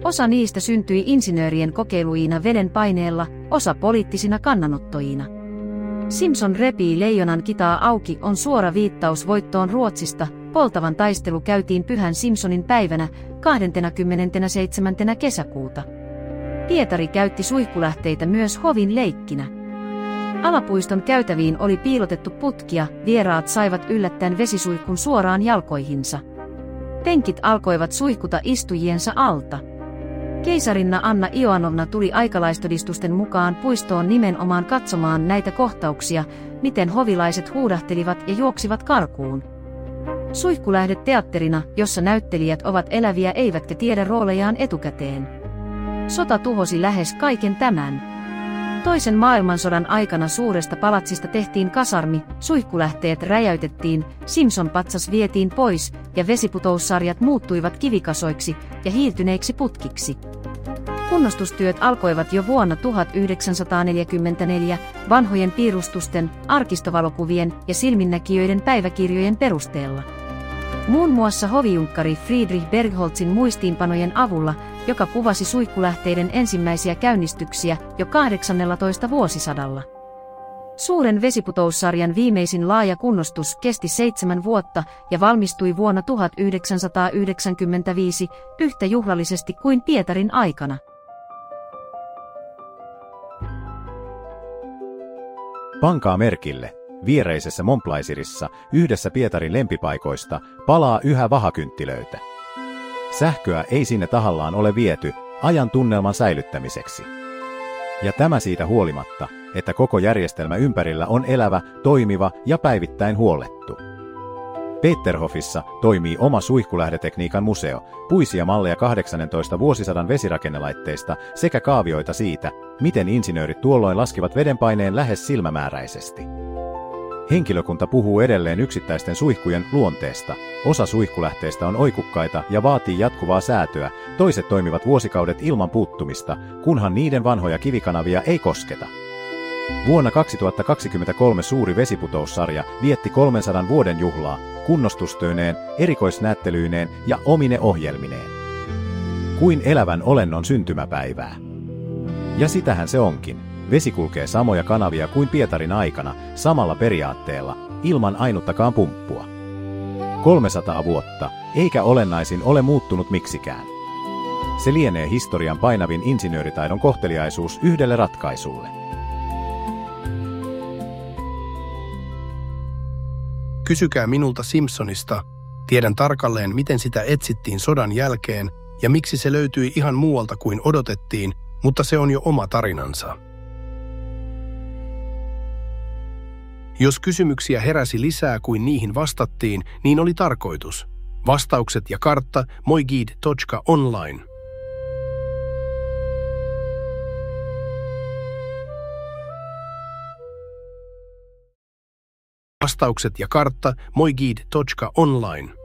Osa niistä syntyi insinöörien kokeiluina veden paineella, osa poliittisina kannanottoina. Simpson repii leijonan kitaa auki on suora viittaus voittoon Ruotsista. Poltavan taistelu käytiin Pyhän Simpsonin päivänä 27. kesäkuuta. Pietari käytti suihkulähteitä myös hovin leikkinä. Alapuiston käytäviin oli piilotettu putkia, vieraat saivat yllättäen vesisuihkun suoraan jalkoihinsa. Penkit alkoivat suihkuta istujiensa alta. Keisarinna Anna Ioannovna tuli aikalaistodistusten mukaan puistoon nimenomaan katsomaan näitä kohtauksia, miten hovilaiset huudahtelivat ja juoksivat karkuun. Suihkulähde teatterina, jossa näyttelijät ovat eläviä eivätkä tiedä roolejaan etukäteen. Sota tuhosi lähes kaiken tämän. Toisen maailmansodan aikana suuresta palatsista tehtiin kasarmi, suihkulähteet räjäytettiin, Simpson-patsas vietiin pois ja vesiputoussarjat muuttuivat kivikasoiksi ja hiiltyneiksi putkiksi. Kunnostustyöt alkoivat jo vuonna 1944 vanhojen piirustusten, arkistovalokuvien ja silminnäkijöiden päiväkirjojen perusteella. Muun muassa hovijunkkari Friedrich Bergholtzin muistiinpanojen avulla, joka kuvasi suihkulähteiden ensimmäisiä käynnistyksiä jo 18. vuosisadalla. Suuren vesiputoussarjan viimeisin laaja kunnostus kesti 7 vuotta ja valmistui vuonna 1995 yhtä juhlallisesti kuin Pietarin aikana. Pankaa merkille, viereisessä Montplaisirissa, yhdessä Pietarin lempipaikoista, palaa yhä vahakynttilöitä. Sähköä ei sinne tahallaan ole viety ajan tunnelman säilyttämiseksi. Ja tämä siitä huolimatta, että koko järjestelmä ympärillä on elävä, toimiva ja päivittäin huollettu. Peterhofissa toimii oma suihkulähdetekniikan museo, puisia malleja 18 vuosisadan vesirakennelaitteista sekä kaavioita siitä, miten insinöörit tuolloin laskivat vedenpaineen lähes silmämääräisesti. Henkilökunta puhuu edelleen yksittäisten suihkujen luonteesta. Osa suihkulähteistä on oikukkaita ja vaatii jatkuvaa säätöä, toiset toimivat vuosikaudet ilman puuttumista, kunhan niiden vanhoja kivikanavia ei kosketa. Vuonna 2023 suuri vesiputoussarja vietti 300 vuoden juhlaa, kunnostustöineen, erikoisnäyttelyineen ja omine ohjelmineen. Kuin elävän olennon syntymäpäivää. Ja sitähän se onkin. Vesi kulkee samoja kanavia kuin Pietarin aikana, samalla periaatteella, ilman ainuttakaan pumppua. 300 vuotta, eikä olennaisin ole muuttunut miksikään. Se lienee historian painavin insinööritaidon kohteliaisuus yhdelle ratkaisulle. Kysykää minulta Simpsonista. Tiedän tarkalleen, miten sitä etsittiin sodan jälkeen ja miksi se löytyi ihan muualta kuin odotettiin, mutta se on jo oma tarinansa. Jos kysymyksiä heräsi lisää kuin niihin vastattiin, niin oli tarkoitus. Vastaukset ja kartta moiguide.online. Vastaukset ja kartta moiguide.online.